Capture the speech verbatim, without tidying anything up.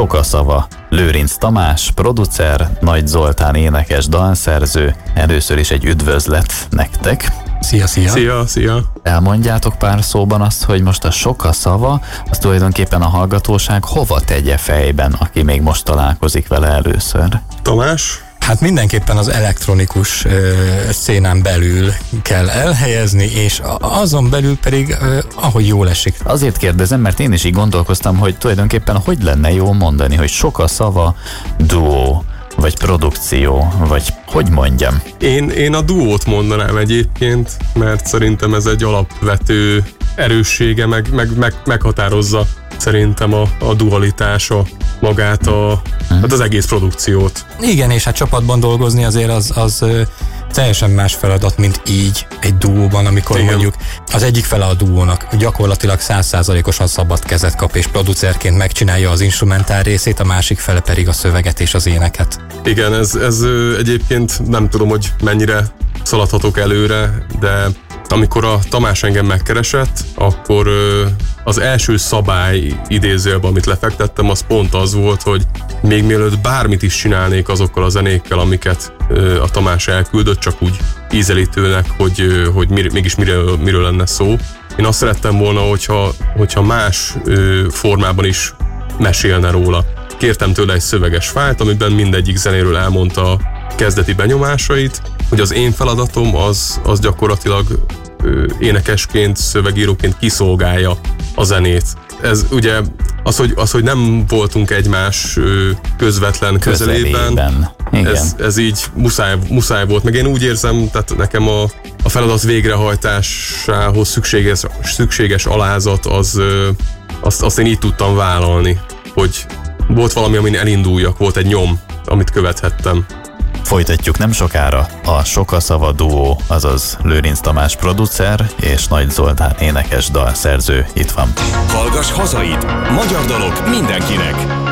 Sok a szava. Lőrinc Tamás, producer, Nagy Zoltán énekes, dalszerző. Először is egy üdvözlet nektek. Szia, szia! Szia, szia! Elmondjátok pár szóban azt, hogy most a Sok a szava, az tulajdonképpen a hallgatóság hova tegye fejben, aki még most találkozik vele először? Tamás? Hát mindenképpen az elektronikus ö, szénán belül kell elhelyezni, és azon belül pedig, ö, ahogy jól esik. Azért kérdezem, mert én is így gondolkoztam, hogy tulajdonképpen hogy lenne jó mondani, hogy Sok a szava, duó, vagy produkció, vagy hogy mondjam? Én, én a duót mondanám egyébként, mert szerintem ez egy alapvető erőssége, meg, meg, meg meghatározza szerintem a, a dualitása, magát, a, hmm. hát az egész produkciót. Igen, és hát csapatban dolgozni azért az, az ö, teljesen más feladat, mint így egy duóban, amikor igen. mondjuk az egyik fele a duónak gyakorlatilag száz százalékosan szabad kezet kap, és producerként megcsinálja az instrumentál részét, a másik fele pedig a szöveget és az éneket. Igen, ez, ez ö, egyébként nem tudom, hogy mennyire szaladhatok előre, de amikor a Tamás engem megkeresett, akkor ö, az első szabály idézőjelben, amit lefektettem, az pont az volt, hogy még mielőtt bármit is csinálnék azokkal a zenékkel, amiket ö, a Tamás elküldött, csak úgy ízelítőnek, hogy, ö, hogy mir, mégis miről, miről lenne szó. Én azt szerettem volna, hogyha, hogyha más ö, formában is mesélne róla. Kértem tőle egy szöveges fájlt, amiben mindegyik zenéről elmondta a kezdeti benyomásait, hogy az én feladatom az, az gyakorlatilag ö, énekesként, szövegíróként kiszolgálja a zenét. Ez ugye az, hogy, az, hogy nem voltunk egymás ö, közvetlen közelében, ez, ez így muszáj, muszáj volt. Meg én úgy érzem, tehát nekem a, a feladat végrehajtásához szükséges, szükséges alázat, az, ö, azt, azt én így tudtam vállalni, hogy volt valami, amin elinduljak, volt egy nyom, amit követhettem. Folytatjuk nem sokára. A Sok a szava duó, azaz Lőrinc Tamás producer és Nagy Zoltán énekes, dalszerző itt van. Hallgass hazait! Magyar dalok mindenkinek!